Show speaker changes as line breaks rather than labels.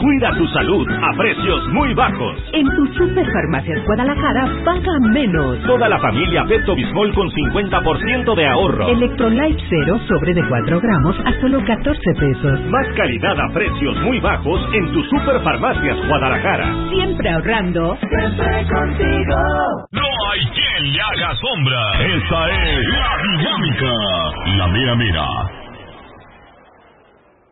Cuida tu salud a precios muy bajos.
En tu Superfarmacias Guadalajara paga menos.
Toda la familia Pepto-Bismol con 50% de ahorro.
Electrolyte Zero sobre de 4 gramos a solo 14 pesos.
Más calidad a precios muy bajos en tu Superfarmacias Guadalajara.
Siempre ahorrando. Siempre contigo.
No hay quien le haga sombra. Esta es la dinámica. La mera mera.